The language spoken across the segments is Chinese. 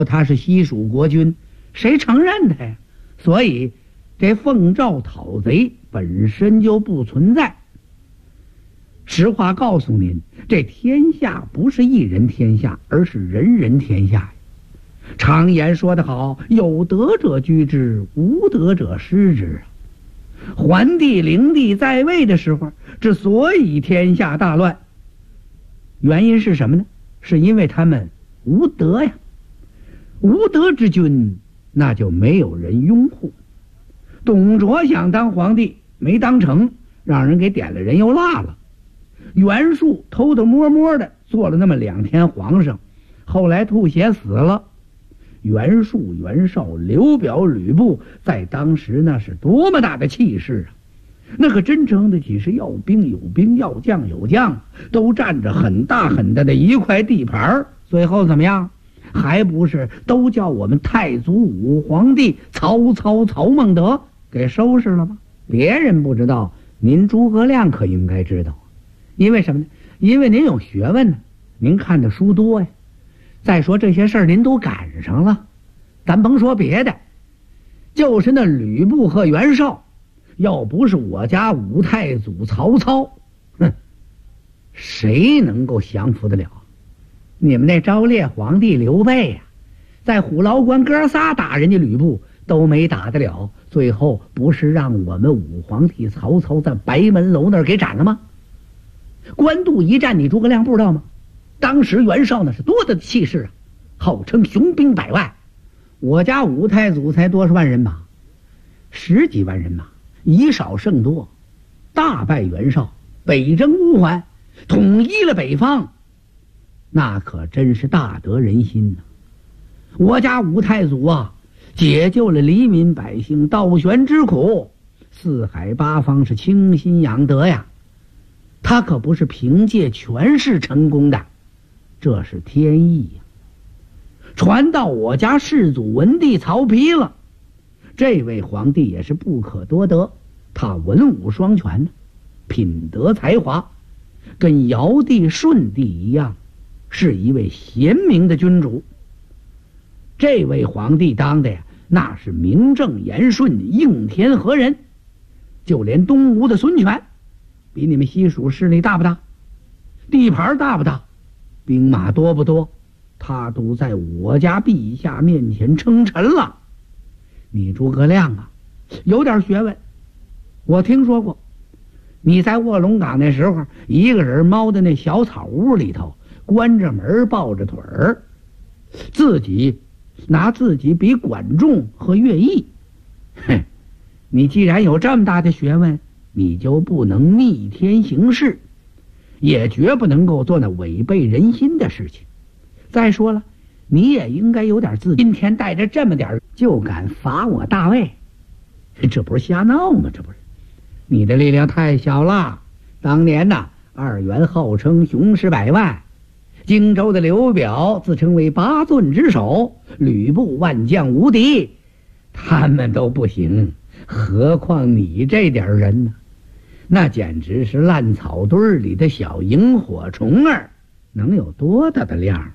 他是西蜀国君，谁承认他呀？所以这奉诏讨贼本身就不存在。实话告诉您，这天下不是一人天下，而是人人天下。常言说得好，有德者居之，无德者失之。桓帝灵帝在位的时候，之所以天下大乱，原因是什么呢？是因为他们无德呀。无德之君，那就没有人拥护。董卓想当皇帝没当成，让人给点了人又落了。袁术偷偷摸摸的做了那么2天皇上，后来吐血死了。袁术、袁绍、刘表、吕布在当时那是多么大的气势啊！那可真称得起是要兵有兵，要将有将，都占着很大很大的一块地盘。最后怎么样？还不是都叫我们太祖武皇帝曹操曹孟德给收拾了吗？别人不知道，您诸葛亮可应该知道。因为什么呢？因为您有学问呢，您看的书多呀。再说这些事儿您都赶上了，咱甭说别的，就是那吕布和袁绍，要不是我家五太祖曹操，谁能够降服得了？你们那昭烈皇帝刘备呀，在虎牢关哥仨打人家吕布都没打得了，最后不是让我们武皇帝曹操在白门楼那儿给斩了吗？官渡一战你诸葛亮不知道吗？当时袁绍那是多大的气势啊，号称雄兵100万，我家五太祖才多少万人马？10几万人马，以少胜多，大败袁绍，北征乌桓，统一了北方，那可真是大得人心呐。我家五太祖啊，解救了黎民百姓倒悬之苦，四海八方是倾心养德呀。他可不是凭借权势成功的，这是天意呀。传到我家世祖文帝曹丕了，这位皇帝也是不可多得，他文武双全，品德才华跟尧帝舜帝一样，是一位贤明的君主。这位皇帝当的呀，那是名正言顺，应天何人。就连东吴的孙权，比你们西蜀势力大不大？地盘大不大？兵马多不多？他都在我家陛下面前称臣了。你诸葛亮啊，有点学问。我听说过，你在卧龙岗那时候，一个人猫在那小草屋里头，关着门抱着腿儿，拿自己比管仲和乐毅。哼，你既然有这么大的学问，你就不能逆天行事，也绝不能够做那违背人心的事情。再说了，你也应该有点自信，今天带着这么点就敢伐我大魏，这不是瞎闹吗？这不是，你的力量太小了。当年呐，2袁号称雄师100万，荆州的刘表自称为8郡之首，吕布万将无敌，他们都不行，何况你这点人呢？那简直是烂草堆里的小萤火虫儿，能有多大的量？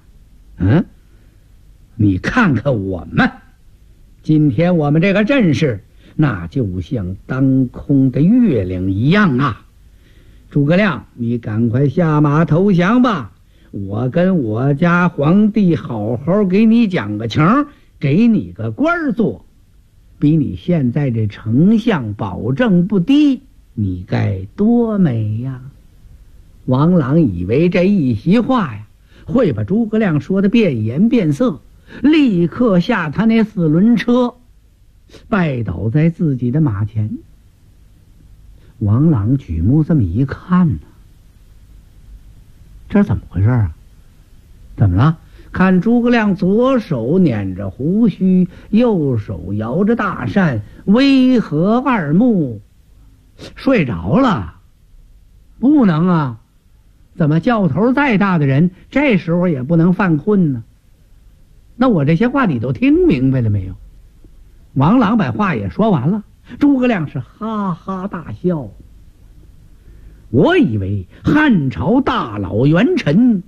你看看我们，今天我们这个阵势，那就像当空的月亮一样啊！诸葛亮，你赶快下马投降吧，我跟我家皇帝好好给你讲个情，给你个官做，比你现在这丞相保证不低，你该多美呀！王朗以为这一席话呀，会把诸葛亮说得变颜变色，立刻下他那4轮车，拜倒在自己的马前。王朗举目这么一看呢，这怎么回事啊？怎么了？看诸葛亮左手捻着胡须，右手摇着大扇，微合二目，睡着了？不能啊！怎么教头再大的人，这时候也不能犯困呢？那我这些话你都听明白了没有？王朗把话也说完了，诸葛亮是哈哈大笑。我以为汉朝大老元臣